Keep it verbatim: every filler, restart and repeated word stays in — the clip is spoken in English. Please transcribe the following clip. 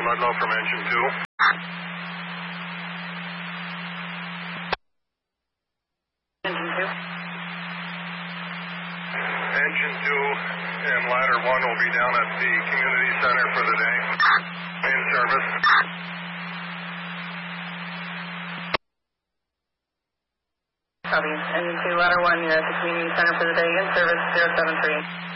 Ludlow from engine two. Engine two. Engine two and ladder one will be down at the community center for the day. In service. Copy. Engine two, ladder one, you're at the community center for the day. In service, zero seven three.